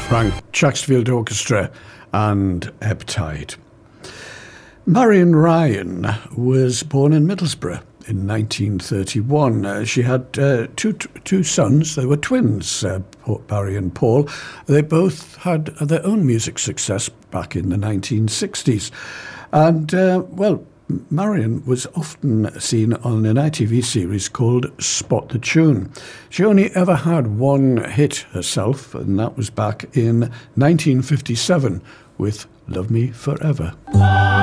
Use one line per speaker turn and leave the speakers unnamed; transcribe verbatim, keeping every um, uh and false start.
Frank Chatsfield Orchestra and Ebb Tide. Marion Ryan was born in Middlesbrough in nineteen thirty-one. Uh, she had uh, two two sons. They were twins, uh, Barry and Paul. They both had their own music success back in the nineteen sixties. And, uh, well, Marion was often seen on an I T V series called Spot the Tune. She only ever had one hit herself, and that was back in nineteen fifty-seven with Love Me Forever.